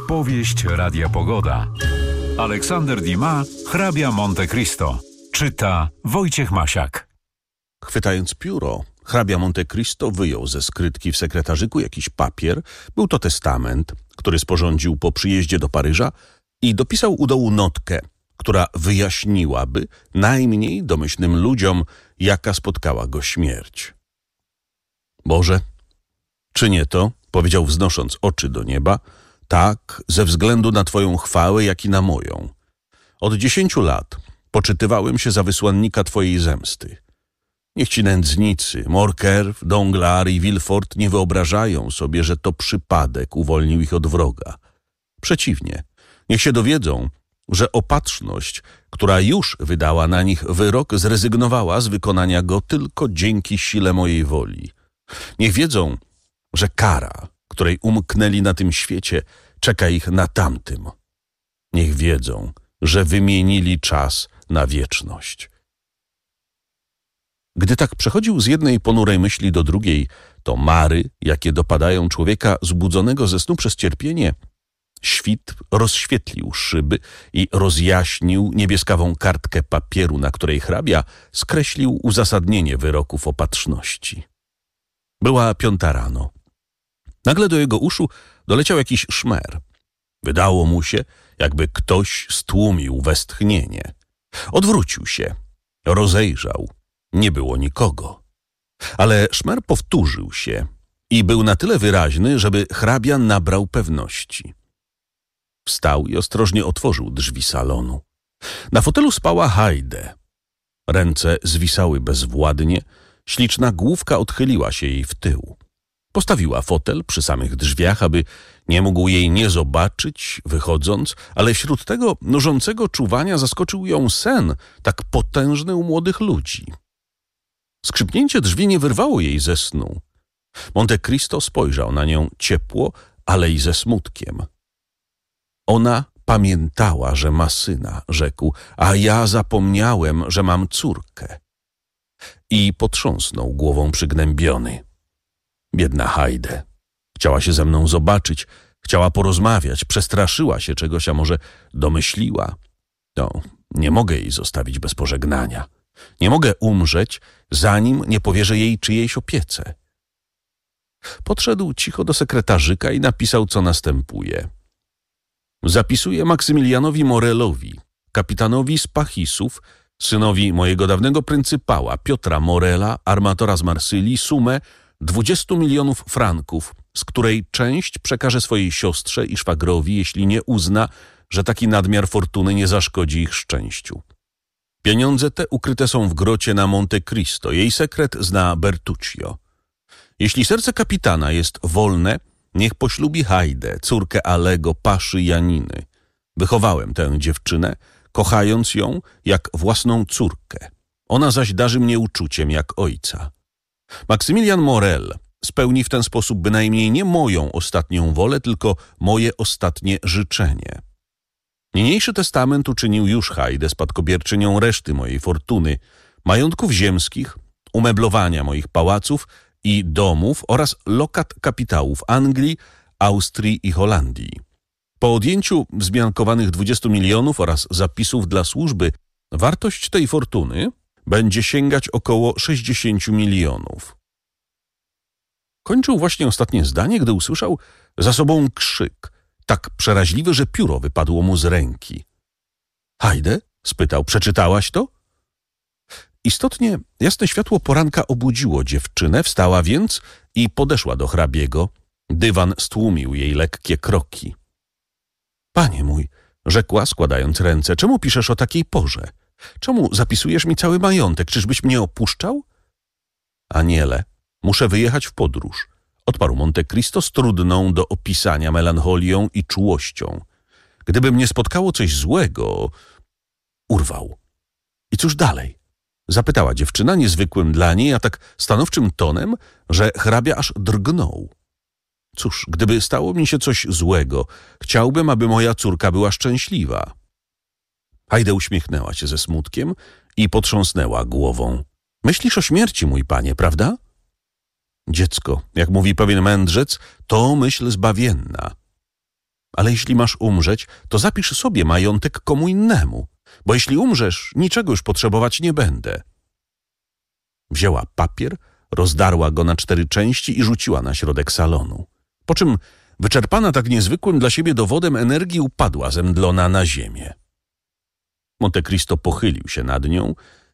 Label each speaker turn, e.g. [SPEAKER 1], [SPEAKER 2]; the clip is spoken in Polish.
[SPEAKER 1] Powieść Radia Pogoda. Aleksander Dumas, hrabia Monte Cristo. Czyta Wojciech Masiak.
[SPEAKER 2] Chwytając pióro, hrabia Monte Cristo wyjął ze skrytki w sekretarzyku jakiś papier. Był to testament, który sporządził po przyjeździe do Paryża i dopisał u dołu notkę, która wyjaśniłaby najmniej domyślnym ludziom, jaka spotkała go śmierć. Boże, czynię to, powiedział wznosząc oczy do nieba, tak ze względu na Twoją chwałę, jak i na moją. Od 10 lat poczytywałem się za wysłannika Twojej zemsty. Niech ci nędznicy, Morcerf, Danglars i Villefort nie wyobrażają sobie, że to przypadek uwolnił ich od wroga. Przeciwnie, niech się dowiedzą, że opatrzność, która już wydała na nich wyrok, zrezygnowała z wykonania go tylko dzięki sile mojej woli. Niech wiedzą, że kara, której umknęli na tym świecie, czeka ich na tamtym. Niech wiedzą, że wymienili czas na wieczność. Gdy tak przechodził z jednej ponurej myśli do drugiej, to mary, jakie dopadają człowieka zbudzonego ze snu przez cierpienie, świt rozświetlił szyby i rozjaśnił niebieskawą kartkę papieru, na której hrabia skreślił uzasadnienie wyroków opatrzności. Była 5 rano. Nagle do jego uszu doleciał jakiś szmer. Wydało mu się, jakby ktoś stłumił westchnienie. Odwrócił się, rozejrzał. Nie było nikogo. Ale szmer powtórzył się i był na tyle wyraźny, żeby hrabia nabrał pewności. Wstał i ostrożnie otworzył drzwi salonu. Na fotelu spała Haydée. Ręce zwisały bezwładnie, śliczna główka odchyliła się jej w tył. Postawiła fotel przy samych drzwiach, aby nie mógł jej nie zobaczyć, wychodząc, ale wśród tego nużącego czuwania zaskoczył ją sen, tak potężny u młodych ludzi. Skrzypnięcie drzwi nie wyrwało jej ze snu. Monte Cristo spojrzał na nią ciepło, ale i ze smutkiem. Ona pamiętała, że ma syna, rzekł, a ja zapomniałem, że mam córkę. I potrząsnął głową przygnębiony. Biedna Haydée. Chciała się ze mną zobaczyć, chciała porozmawiać, przestraszyła się czegoś, a może domyśliła. No, nie mogę jej zostawić bez pożegnania. Nie mogę umrzeć, zanim nie powierzę jej czyjejś opiece. Podszedł cicho do sekretarzyka i napisał, co następuje. Zapisuję Maksymilianowi Morelowi, kapitanowi z Pachisów, synowi mojego dawnego pryncypała Piotra Morela, armatora z Marsylii, sumę 20 milionów franków, z której część przekaże swojej siostrze i szwagrowi, jeśli nie uzna, że taki nadmiar fortuny nie zaszkodzi ich szczęściu. Pieniądze te ukryte są w grocie na Monte Cristo. Jej sekret zna Bertuccio. Jeśli serce kapitana jest wolne, niech poślubi Haydée, córkę Alego, paszy Janiny. Wychowałem tę dziewczynę, kochając ją jak własną córkę. Ona zaś darzy mnie uczuciem jak ojca. Maksymilian Morel spełni w ten sposób bynajmniej nie moją ostatnią wolę, tylko moje ostatnie życzenie. Niniejszy testament uczynił już Haydée spadkobierczynią reszty mojej fortuny, majątków ziemskich, umeblowania moich pałaców i domów oraz lokat kapitałów Anglii, Austrii i Holandii. Po odjęciu wzmiankowanych 20 milionów oraz zapisów dla służby, wartość tej fortuny będzie sięgać około 60 milionów. Kończył właśnie ostatnie zdanie, gdy usłyszał za sobą krzyk, tak przeraźliwy, że pióro wypadło mu z ręki. Haydée? Spytał, przeczytałaś to? Istotnie jasne światło poranka obudziło dziewczynę, wstała więc i podeszła do hrabiego. Dywan stłumił jej lekkie kroki. Panie mój, rzekła, składając ręce, czemu piszesz o takiej porze? Czemu zapisujesz mi cały majątek? Czyżbyś mnie opuszczał? Aniele, muszę wyjechać w podróż, odparł Monte Cristo z trudną do opisania melancholią i czułością. Gdyby mnie spotkało coś złego... Urwał. I cóż dalej? Zapytała dziewczyna niezwykłym dla niej, a tak stanowczym tonem, że hrabia aż drgnął. Cóż, gdyby stało mi się coś złego, chciałbym, aby moja córka była szczęśliwa. Haydée uśmiechnęła się ze smutkiem i potrząsnęła głową. Myślisz o śmierci, mój panie, prawda? Dziecko, jak mówi pewien mędrzec, to myśl zbawienna. Ale jeśli masz umrzeć, to zapisz sobie majątek komu innemu, bo jeśli umrzesz, niczego już potrzebować nie będę. Wzięła papier, rozdarła go na 4 części i rzuciła na środek salonu. Po czym, wyczerpana tak niezwykłym dla siebie dowodem energii, upadła zemdlona na ziemię. Monte Cristo pochylił się nad nią